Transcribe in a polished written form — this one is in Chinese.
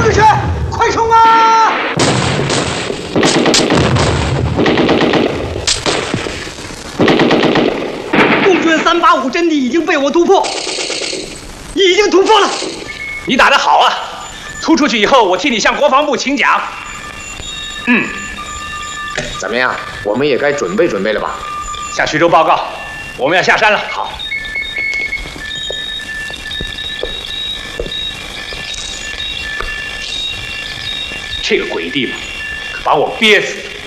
出去，快冲啊！共军385阵地已经被我突破，已经突破了。 你打得好啊！突出去以后，我替你向国防部请奖。 怎么样？我们也该准备准备了吧？ 向徐州报告，我们要下山了。好。这个鬼地方，可把我憋死了。